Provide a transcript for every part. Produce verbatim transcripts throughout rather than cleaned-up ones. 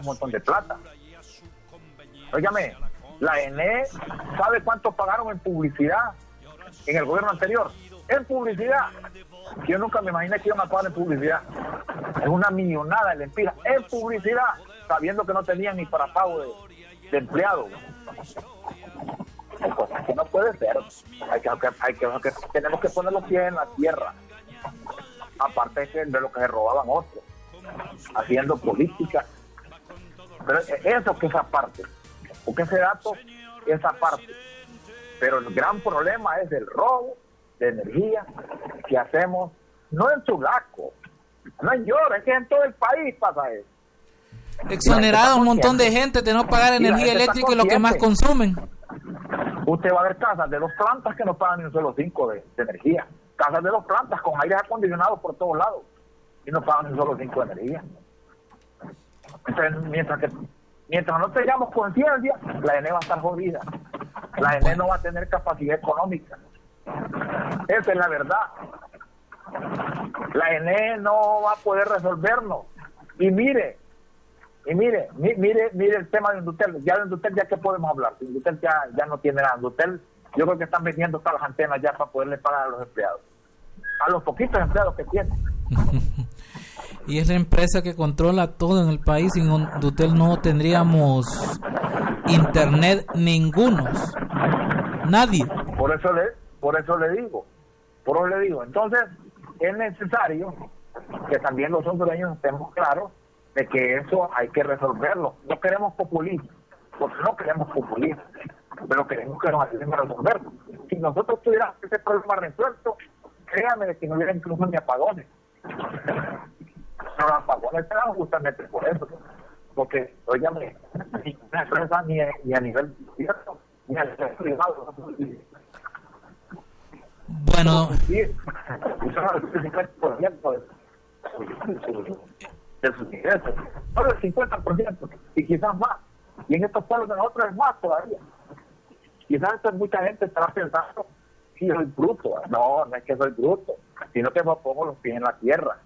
montón de plata. Óigame, la E N E, ¿sabe cuánto pagaron en publicidad en el gobierno anterior? En publicidad. Yo nunca me imaginé que iban a pagar en publicidad. Es una millonada el empira en publicidad, sabiendo que no tenían ni para pago de, de empleados. Cosas que no puede ser. Hay que, hay que, hay que, tenemos que poner los pies en la tierra. Aparte de, que, de lo que se robaban otros, haciendo política. Pero eso que esa parte, porque ese dato, esa parte. Pero el gran problema es el robo de energía que hacemos, no en Sulaco, no en Llora, es que en todo el país pasa eso. Exonerado un montón de gente de no pagar energía eléctrica y lo que más consumen. Usted va a ver casas de dos plantas que no pagan ni un solo cinco de, de energía. Casas de dos plantas con aire acondicionado por todos lados y no pagan ni un solo cinco de energía. Entonces, mientras que mientras no tengamos conciencia, la E N E va a estar jodida. La E N E no va a tener capacidad económica. Esa es la verdad. La E N E no va a poder resolvernos. Y mire, y mire, mi, mire, mire el tema de Indutel. Ya de Indutel, ya que podemos hablar. Indutel ya, ya no tiene nada. Indutel, yo creo que están vendiendo todas las antenas ya para poderle pagar a los empleados. A los poquitos empleados que tienen. Y es la empresa que controla todo en el país. Sin Indutel no tendríamos internet ninguno. Nadie. Por eso le, por eso le digo, por eso le digo. Entonces es necesario que también los hondureños estemos claros de que eso hay que resolverlo. No queremos populismo, porque no queremos populismo, pero queremos que nos ayuden a resolverlo. Si nosotros tuviéramos ese problema resuelto, créanme de que no hubiera incluso ni apagones. Pero los apagones se dan justamente por eso, porque, oígame, ni una empresa ni, ni a nivel cierto, ni a nivel privado. Bueno, de sus ingresos, solo el cincuenta por ciento y quizás más, y en estos pueblos de nosotros es más todavía. Quizás mucha gente estará pensando, sí, soy bruto. No, no es que soy bruto, sino que me pongo los pies en la tierra.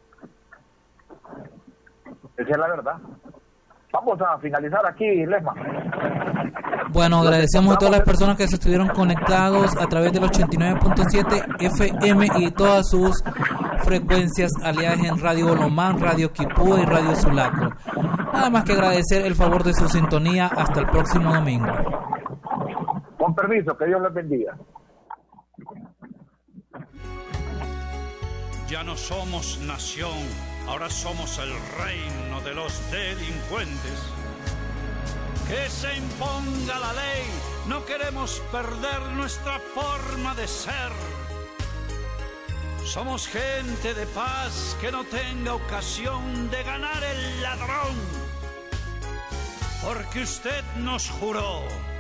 Esa es la verdad. Vamos a finalizar aquí, Lesma. Bueno, agradecemos a todas las personas que se estuvieron conectados a través del ochenta y nueve punto siete F M y todas sus frecuencias aliadas en Radio Olomán, Radio Quipúa y Radio Sulaco. Nada más que agradecer el favor de su sintonía. Hasta el próximo domingo. Con permiso, que Dios les bendiga. Ya no somos nación, ahora somos el reino de los delincuentes. Que se imponga la ley, no queremos perder nuestra forma de ser. Somos gente de paz que no tenga ocasión de ganar el ladrón. Porque usted nos juró